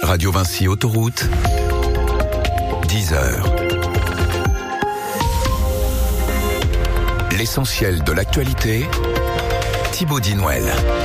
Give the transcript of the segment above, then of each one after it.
Radio Vinci Autoroute, 10h. L'essentiel de l'actualité, Thibaut Dinouel.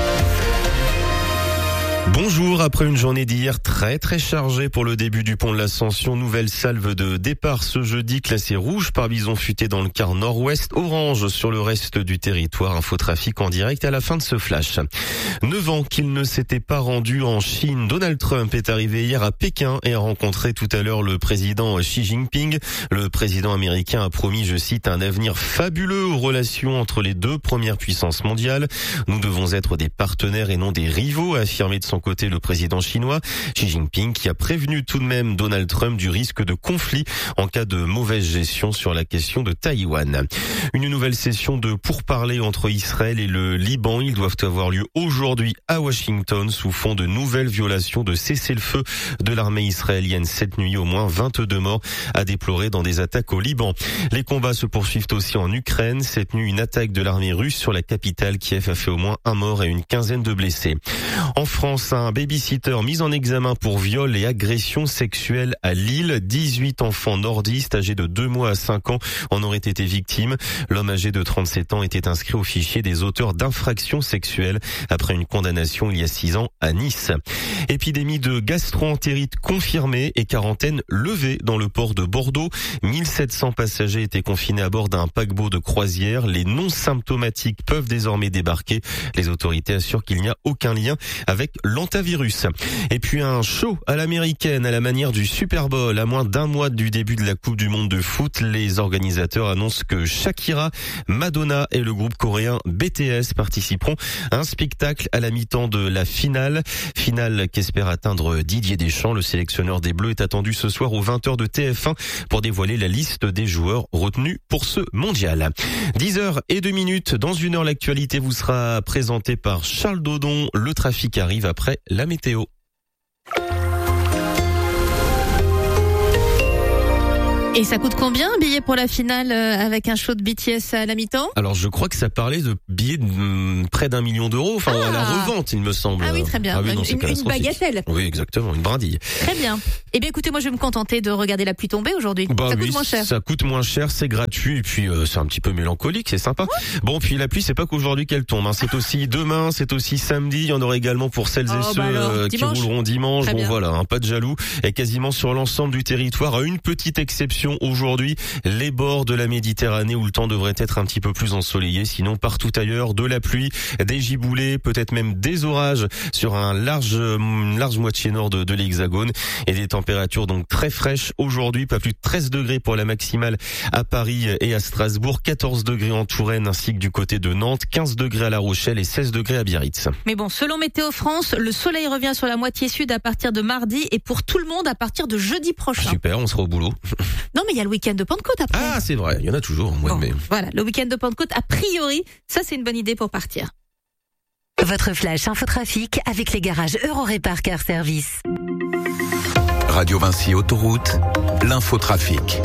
Bonjour, après une journée d'hier très chargée pour le début du pont de l'Ascension, nouvelle salve de départ ce jeudi, classée rouge par bison futé dans le quart nord-ouest, orange sur le reste du territoire. Infotrafic en direct à la fin de ce flash. 9 ans qu'il ne s'était pas rendu en Chine, Donald Trump est arrivé hier à Pékin et a rencontré tout à l'heure le président Xi Jinping. Le président américain a promis, je cite, un avenir fabuleux aux relations entre les deux premières puissances mondiales. Nous devons être des partenaires et non des rivaux, a affirmé de son côté le président chinois. Xi Jinping qui a prévenu tout de même Donald Trump du risque de conflit en cas de mauvaise gestion sur la question de Taïwan. Une nouvelle session de pourparlers entre Israël et le Liban. Ils doivent avoir lieu aujourd'hui à Washington sous fond de nouvelles violations de cessez-le-feu de l'armée israélienne. Cette nuit, au moins 22 morts à déplorer dans des attaques au Liban. Les combats se poursuivent aussi en Ukraine. Cette nuit, une attaque de l'armée russe sur la capitale Kiev a fait au moins un mort et une quinzaine de blessés. En France, un babysitter mis en examen pour viol et agression sexuelle à Lille. 18 enfants nordistes âgés de 2 mois à 5 ans en auraient été victimes. L'homme âgé de 37 ans était inscrit au fichier des auteurs d'infractions sexuelles après une condamnation il y a 6 ans à Nice. Épidémie de gastro-entérite confirmée et quarantaine levée dans le port de Bordeaux. 1700 passagers étaient confinés à bord d'un paquebot de croisière. Les non-symptomatiques peuvent désormais débarquer. Les autorités assurent qu'il n'y a aucun lien avec l'antavirus. Et puis un show à l'américaine à la manière du Super Bowl. À moins d'un mois du début de la Coupe du Monde de foot, les organisateurs annoncent que Shakira, Madonna et le groupe coréen BTS participeront à un spectacle à la mi-temps de la finale. Finale qu'espère atteindre Didier Deschamps. Le sélectionneur des Bleus est attendu ce soir aux 20h de TF1 pour dévoiler la liste des joueurs retenus pour ce mondial. 10h02. Dans une heure, l'actualité vous sera présentée par Charles Dodon. Le trafic arrive après la météo. Et ça coûte combien un billet pour la finale avec un show de BTS à la mi-temps? Alors je crois que ça parlait de billets de près d'1 million d'euros, enfin à la revente il me semble. Ah oui, très bien. Ah oui, non, une bagatelle. Oui, exactement, une brindille. Très bien. Eh bien écoutez, moi je vais me contenter de regarder la pluie tomber aujourd'hui. Ça coûte moins cher. Ça coûte moins cher, c'est gratuit et puis c'est un petit peu mélancolique, c'est sympa. Ouais. Bon, puis la pluie c'est pas qu'aujourd'hui qu'elle tombe, hein. C'est aussi demain, c'est aussi samedi, il y en aura également pour celles et ceux qui rouleront dimanche. Bon voilà, hein, pas de jaloux. Et quasiment sur l'ensemble du territoire, à une petite exception aujourd'hui, les bords de la Méditerranée où le temps devrait être un petit peu plus ensoleillé. Sinon, partout ailleurs, de la pluie, des giboulées, peut-être même des orages sur une large moitié nord de l'Hexagone et des températures donc très fraîches aujourd'hui. Pas plus de 13 degrés pour la maximale à Paris et à Strasbourg, 14 degrés en Touraine ainsi que du côté de Nantes, 15 degrés à La Rochelle et 16 degrés à Biarritz. Mais bon, selon Météo France, le soleil revient sur la moitié sud à partir de mardi et pour tout le monde à partir de jeudi prochain. Super, on sera au boulot. Non, mais il y a le week-end de Pentecôte après. Ah, c'est vrai, il y en a toujours au mois de mai. Voilà, le week-end de Pentecôte, a priori, ça c'est une bonne idée pour partir. Votre flash infotrafic avec les garages Eurorépar Car Service. Radio Vinci Autoroute, l'infotrafic.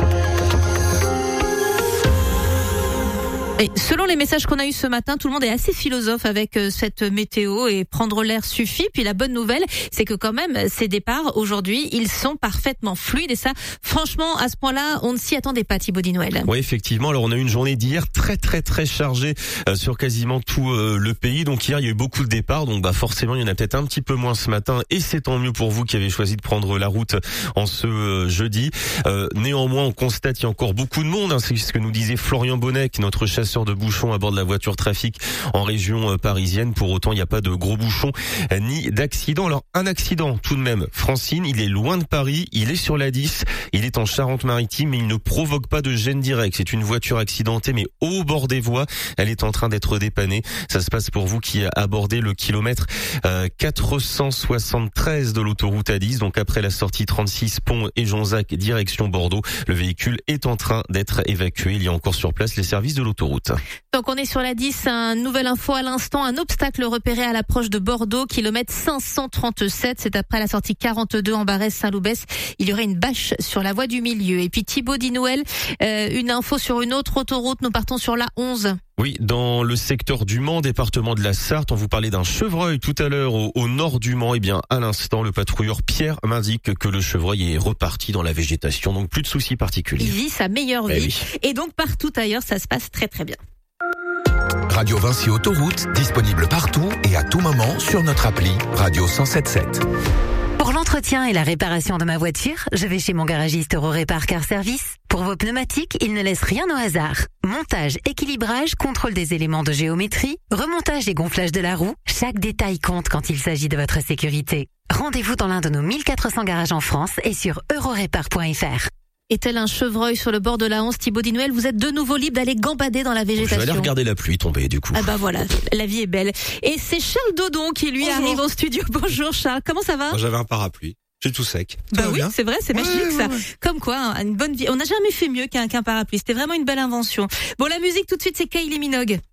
Et selon les messages qu'on a eus ce matin, tout le monde est assez philosophe avec cette météo et prendre l'air suffit. Puis la bonne nouvelle, c'est que quand même, ces départs aujourd'hui, ils sont parfaitement fluides. Et ça, franchement, à ce point-là, on ne s'y attendait pas, Thibaut Dinouel. Oui, effectivement. Alors, on a eu une journée d'hier très chargée sur quasiment tout le pays. Donc hier, il y a eu beaucoup de départs. Donc forcément, il y en a peut-être un petit peu moins ce matin. Et c'est tant mieux pour vous qui avez choisi de prendre la route en ce jeudi. Néanmoins, on constate qu'il y a encore beaucoup de monde. Hein. C'est ce que nous disait Florian Bonnet, notre chasseur de bouchons à bord de la voiture trafic en région parisienne. Pour autant, il n'y a pas de gros bouchons ni d'accidents. Alors, un accident tout de même. Francine, il est loin de Paris, il est sur la 10, il est en Charente-Maritime, mais il ne provoque pas de gêne directe. C'est une voiture accidentée, mais au bord des voies. Elle est en train d'être dépannée. Ça se passe pour vous qui abordez le kilomètre 473 de l'autoroute A10. Donc après la sortie 36 Pont et Jonzac, direction Bordeaux, le véhicule est en train d'être évacué. Il y a encore sur place les services de l'autoroute. Donc on est sur la 10, une nouvelle info à l'instant, un obstacle repéré à l'approche de Bordeaux, kilomètre 537, c'est après la sortie 42 en Barès-Saint-Loubès, il y aurait une bâche sur la voie du milieu. Et puis Thibaut Dinouel, une info sur une autre autoroute, nous partons sur la 11. Oui, dans le secteur du Mans, département de la Sarthe, on vous parlait d'un chevreuil tout à l'heure au nord du Mans. Eh bien, à l'instant, le patrouilleur Pierre m'indique que le chevreuil est reparti dans la végétation, donc plus de soucis particuliers. Il vit sa meilleure vie. Oui. Et donc partout ailleurs, ça se passe très très bien. Radio Vinci Autoroute, disponible partout et à tout moment sur notre appli Radio 107.7. Pour l'entretien et la réparation de ma voiture, je vais chez mon garagiste Eurorépar Car Service. Pour vos pneumatiques, il ne laisse rien au hasard. Montage, équilibrage, contrôle des éléments de géométrie, remontage et gonflage de la roue, chaque détail compte quand il s'agit de votre sécurité. Rendez-vous dans l'un de nos 1400 garages en France et sur eurorépar.fr. Et tel un chevreuil sur le bord de la 11, Thibaut Dinuel, vous êtes de nouveau libre d'aller gambader dans la végétation. Je vais aller regarder la pluie tomber du coup. Ah bah voilà, la vie est belle. Et c'est Charles Dodon qui lui arrive au studio. Bonjour Charles, comment ça va? Moi, j'avais un parapluie. J'ai tout sec. Bah oui, c'est vrai, c'est magique ça. Ouais. Comme quoi, une bonne vie. On n'a jamais fait mieux qu'un parapluie. C'était vraiment une belle invention. Bon, la musique tout de suite, c'est Kylie Minogue.